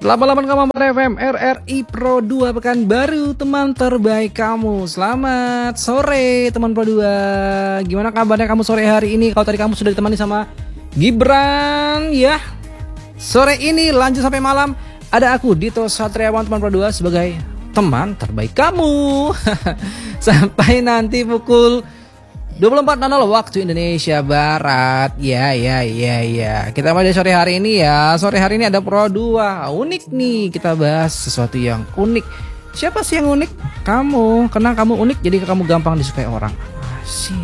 88 FM RRI Pro 2 Pekanbaru, teman terbaik kamu. Selamat sore teman Pro 2. Gimana kabarnya kamu sore hari ini? Kalau tadi kamu sudah ditemani sama Gibran ya. Sore ini lanjut sampai malam. Ada aku Dito Satriawan teman Pro 2 sebagai teman terbaik kamu. Sampai nanti pukul 24.00 waktu Indonesia Barat. Ya. Kita mulai sore hari ini ya. Sore hari ini ada Pro 2. Unik nih, kita bahas sesuatu yang unik. Siapa sih yang unik? Kamu. Karena kamu unik jadi kamu gampang disukai orang. Asik.